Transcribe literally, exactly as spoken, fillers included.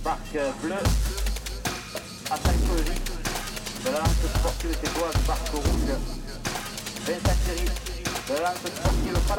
barque bleue à Saint-Clovis, de la lance sportive sétoise, barque rouge, vingt-cinq séries, de la lance sportive